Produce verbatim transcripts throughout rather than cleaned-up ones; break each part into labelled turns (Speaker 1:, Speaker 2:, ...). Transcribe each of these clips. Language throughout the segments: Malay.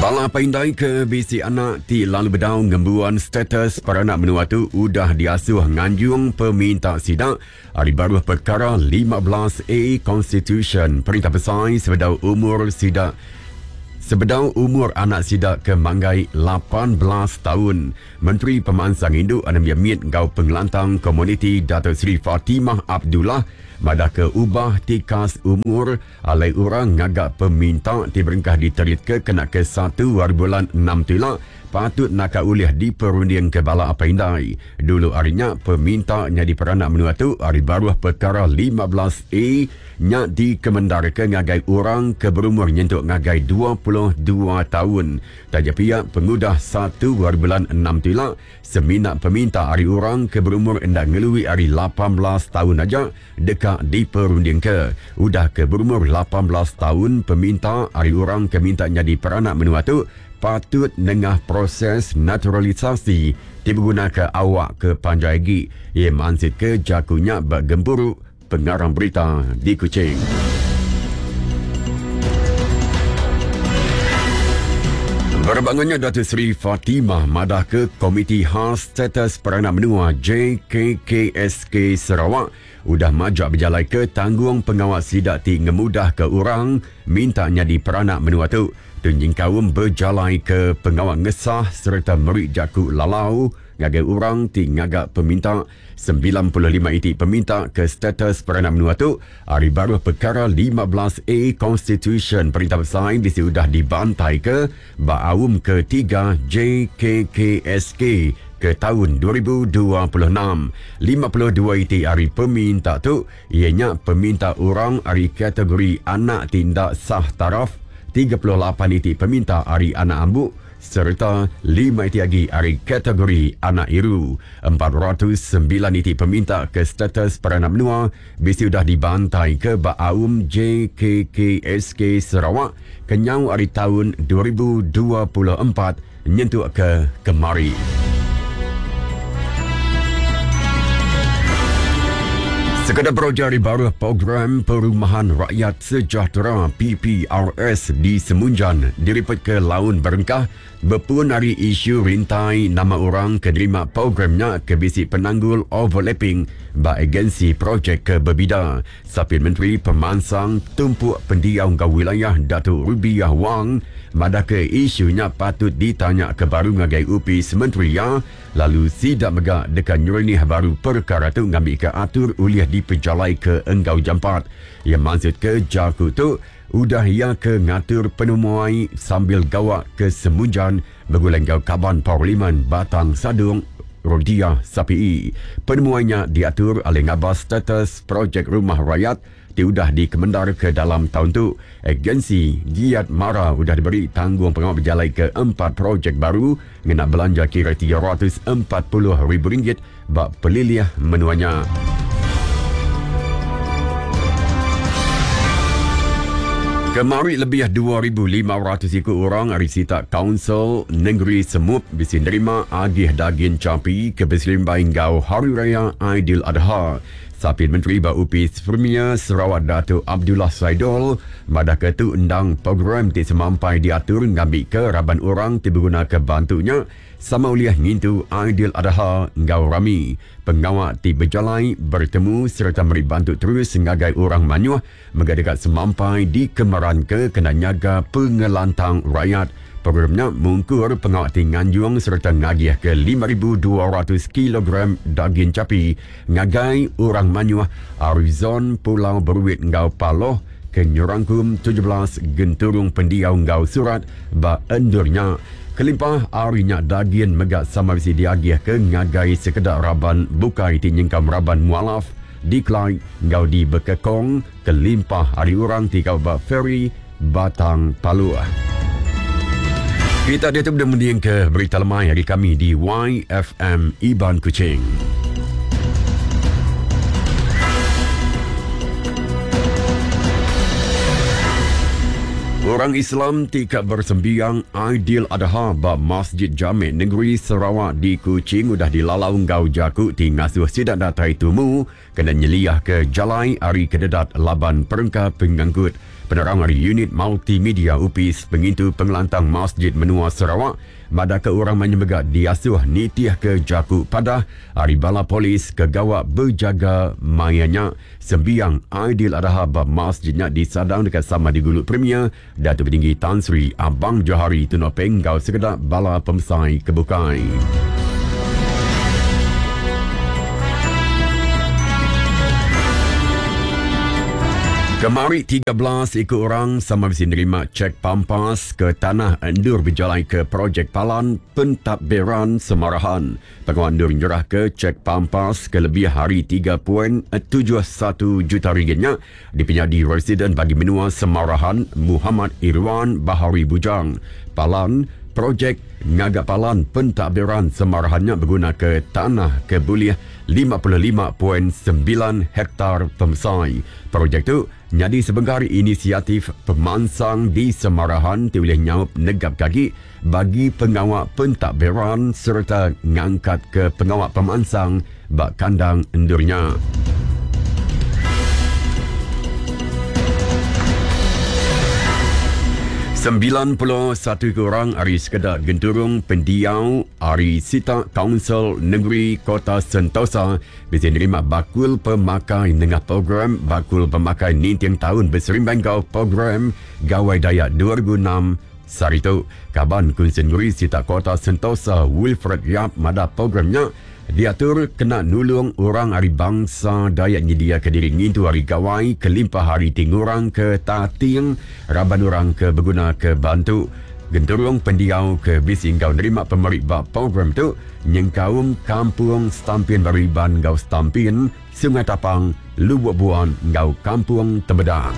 Speaker 1: Bala paindai ke bisi anak ti lalu bedau ngembuan status peranak menua tu udah diasuh nganjung peminta sidak hari baru perkara lima belas A Constitution perintah besar sebedau umur sidak Sebedau umur anak sidak ke manggai lapan belas tahun. Menteri Pemansang Induk Anam Yamid Gau Pengelantang Komuniti Datuk Seri Fatimah Abdullah madah ke ubah tikas umur alai orang ngagak peminta diberengkah diterit ke kena ke satu hari bulan enam tulak patut nak uliah di perunding ke bala apa indai. Dulu harinya peminta nyadi peranak menua tu hari baru perkara lima belas A nya dikemendar ke ngagai orang ke berumur nyentuk ngagai dua puluh dua tahun. Taja pihak pengudah satu hari bulan enam tulak seminat peminta hari orang ke berumur hendak ngelui hari lapan belas tahun aja dekat di perunding ke. Udah ke berumur lapan belas tahun peminta hari orang ke minta nyadi peranak menua tu patut nengah proses naturalisasi digunakan awak ke Panjagi. Ia mansit ke jakunya bergemburu pengarang berita di Kuching. Berbangunnya Datuk Seri Fatimah madah ke Komiti Khas Status Peranak Menua J K K S K Sarawak udah majak berjalai ke tanggung pengawal sidak ti ngemudah ke orang mintanya di peranak menua tu. Tunjing kaum berjalai ke pengawal ngesah serta merik jaku lalau ngagai orang ti ngagak peminta sembilan puluh lima iti peminta ke status peranak menua tu hari baru perkara lima belas A Constitution perintah besar disi sudah dibantai ke Baawum ketiga J K K S K ke tahun dua ribu dua puluh enam. lima puluh dua iti hari peminta tu ianya peminta orang hari kategori anak tindak sah taraf, tiga puluh lapan iti peminta hari anak ambuk serta lima iti lagi hari kategori anak iru. empat ratus sembilan iti peminta ke status peranak menua bisi sudah dibantai ke Baawum J K K S K Sarawak kenyau hari tahun dua ribu dua puluh empat nyentuk ke kemari. Sekadar projari baru program Perumahan Rakyat Sejahtera P P R S di Semunjan diripet ke Laun Berengkah berpun hari isu rintai nama orang kenerima programnya ke bisi penanggul overlapping ba agensi projek ke berbida. Sapin Menteri Pemansang Tumpuk Pendiau Gau Wilayah Datuk Rubiah Wang madah ke isunya patut ditanya ke baru ngagai upis menteri ya lalu sidak megak dekat nyurni baru perkara tu ngambil ke atur uliah dipejalai ke Enggau Jampat. Yang maksud ke jaku tu udah ia ke ngatur penemuai sambil gawak ke Semunjan bergulang gau Kaban Parlimen Batang Sadung Rodia Sapi. Penemuannya diatur oleh ngabas status projek rumah rakyat diudah dikemendar ke dalam tahun tu. Agensi Giat Mara udah diberi tanggung pengawal berjalai ke empat projek baru ngena belanja kira tiga ratus empat puluh ribu ringgit bak peliliah menuanya. Kemari lebih dua ribu lima ratus ikut orang hari sita Kaunsil Negeri Semut bisi nerima agih daging capi ke Beslimbaing Gau Hari Raya Aidiladha. Sapin Menteri Baupis Premier Sarawak Datuk Abdullah Saidol madah ketu undang program ti semampai diatur ngambil ke raban orang ti berguna ke bantunya sama uliah ngintu Aidiladha Gau Rami. Pengawak ti berjalai bertemu serta beri bantu terus ngagai orang manyuh mengadekat semampai di kemaran ke kena nyaga pengelantang rakyat. Programnya mengkur pengawak ti Nganjung serta ngagih ke lima ribu dua ratus kilogram daging capi ngagai orang manyuh Arizon Pulau Beruit Ngau Paloh ke Nyurangkum tujuh belas Genturung Pendiau Ngau Surat ba endurnya. Kelimpah harinya daging megak sama bisi diagih ke ngagai sekedar raban bukai ti nyengkam raban mualaf diklai ngau di Bekekong kelimpah hari orang ti kau ba ferry Batang Paluh. Kita dia tu dah mendiang ke berita lemai hari kami di Y F M Iban Kuching. Orang Islam tidak bersembiang Aidiladha ba Masjid Jami' Negeri Sarawak di Kuching udah dilalau ngau jaku ti ngasuh sidak datai tumu kena nyeliah ke Jalai Ari Kededat Laban Perengka Pengangkut. Penerang dari unit multimedia U P I S pengintu pengelantang Masjid Menua Sarawak madaka orang menyebegak diasuh nitih ke Jaku Padah hari bala polis kegawak berjaga mayanya sembiang Aidil Adha bab masjidnya disadang dekat sama di Gulut Premier Datuk Petinggi Tan Sri Abang Johari Tunopeng gau sekedar bala pemsai kebukai. Kemari tiga belas ikut orang sama mesti nerima cek pampas ke tanah endur berjalan ke projek Palan pentadbiran Semarahan. Penguat endur menyerah ke cek pampas ke lebih hari tiga perpuluhan tujuh satu juta ringgitnya dipenyadi residen bagi menua Semarahan Muhammad Irwan Bahari Bujang. Palan projek Ngagak Palan pentadbiran Semarahannya berguna ke tanah kebuliah lima puluh lima perpuluhan sembilan hektar pemsai. Projek itu nyadi sebengar inisiatif pemansang di Semarahan boleh nyaup negap kaki bagi pengawak pentadbiran serta ngangkat ke pengawak pemansang bak kandang endurnya. sembilan puluh satu orang hari sekedar genturung pendiau hari sita Kaunsil Negeri Kota Sentosa bisa menerima bakul pemakai dengan program bakul pemakai nintiang tahun berserimbangkau program Gawai Dayak dua ribu enam Sarito. Kaban Kunsen Negeri Sita Kota Sentosa Wilfred Yap mada programnya diatur kena nulung orang hari bangsa Dayak nyedia ke diri ngintu hari gawai kelimpah hari tingurang ke tating raban orang ke berguna ke bantu genturung pendiau ke bising kau nerima pemerik bab program tu nyengkaum kampung Stampian Bariban gau Stampian Sungai Tapang Lubuk Buan gau kampung Tembedang.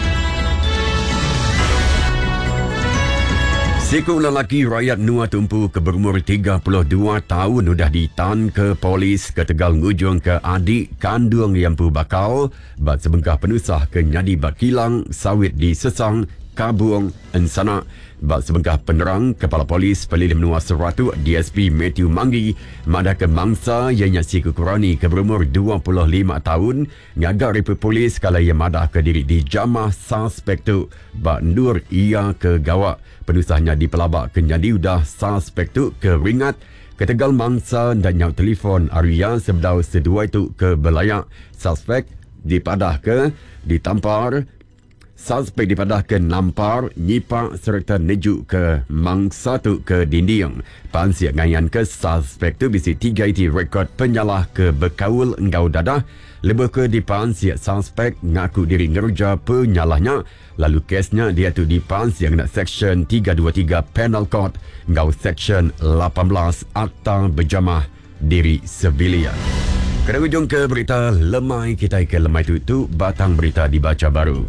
Speaker 1: Seekor lelaki rakyat Nua Tumpu ke berumur tiga puluh dua tahun sudah ditahan ke polis ke Tegal ngujung ke adik kandung yang pu bakal bat sebengkah penusah ke nyadi bat kilang sawit di Sesang Kabung Ensana. Bat sebengkah penerang Kepala Polis Pelilih Menua Seratu D S P Matthew Manggi mada ke mangsa yang nyaksi kekurani ke berumur dua puluh lima tahun ngagak reput polis kalau ia mada ke diri di jamah suspek tu bat ndur ia ke gawak penusahnya di pelabak ke nyadi udah suspek tu ke ringat ke Tegal mangsa dan nyaut telefon Arya sebedau sedua itu ke belayak suspek dipadah ke ditampar. Suspek dipadahkan nampar, nyipak serta nejuk ke mangsa tu ke dinding. Pansiak ngayan ke suspek tu bisi tiga iti rekod penyalah ke berkaul engkau dadah. Lebih ke di pansiak suspek ngaku diri ngerja penyalahnya. Lalu kesnya dia tu di pansiak nak Seksyen tiga dua tiga Penal Code engkau Seksyen lapan belas Akta Berjamah Diri Sibilian. Kena ujung ke berita lemai kita ke lemai tu tu batang berita dibaca baru.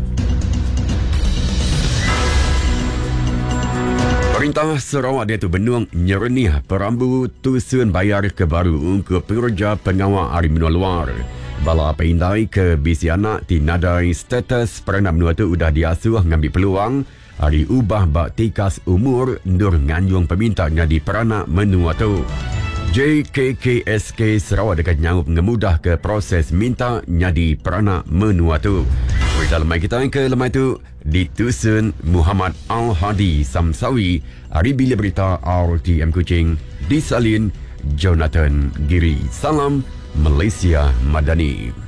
Speaker 1: Perintah Sarawak dia tu benung nyerenih perambu tusun bayar ke baru untuk pekerja pengawal hari menua luar. Bala pindai ke bisi anak ti nadai status peranak menua tu udah diasuh ngambil peluang hari ubah bak tikas umur ndur nganyung pemintanya di peranak menua tu. J K K S K Sarawak dekat nyaup ngemudah ke proses minta nyadi peranak menua tu. Berita lemai kita ke lemai tu ditusun Muhammad Al-Hadi Samsawi hari bila berita R T M Kuching disalin Jonathan Giri. Salam Malaysia Madani.